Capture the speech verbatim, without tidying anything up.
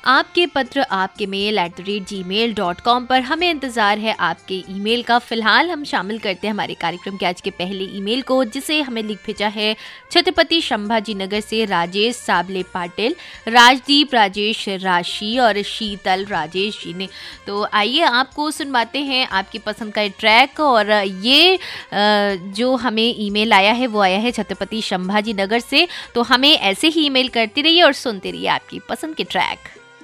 आपके पत्र आपके mail at the rate ji mail dot com पर हमें इंतज़ार है आपके ईमेल का। फिलहाल हम शामिल करते हैं हमारे कार्यक्रम के आज के पहले ईमेल को, जिसे हमें लिख भेजा है छत्रपति संभाजी नगर से राजेश साबले पाटिल, राजदीप राजेश राशि और शीतल राजेश जी ने। तो आइए आपको सुनवाते हैं आपकी पसंद का ट्रैक। और ये जो हमें ईमेल आया है वो आया है छत्रपति संभाजी नगर से। तो हमें ऐसे ही ईमेल करती रहिए और सुनते रहिए आपकी पसंद के ट्रैक।